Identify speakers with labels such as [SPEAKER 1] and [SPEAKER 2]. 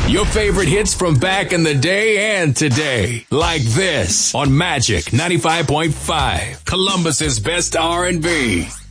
[SPEAKER 1] Your favorite hits from back in the day and today. Like this on Magic 95.5. Columbus's best R&B.